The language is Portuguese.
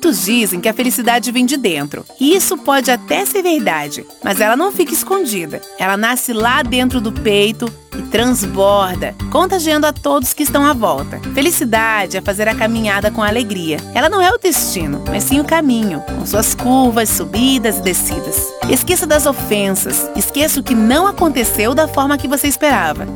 Muitos dizem que a felicidade vem de dentro, e isso pode até ser verdade, mas ela não fica escondida. Ela nasce lá dentro do peito e transborda, contagiando a todos que estão à volta. Felicidade é fazer a caminhada com alegria. Ela não é o destino, mas sim o caminho, com suas curvas, subidas e descidas. Esqueça das ofensas, esqueça o que não aconteceu da forma que você esperava.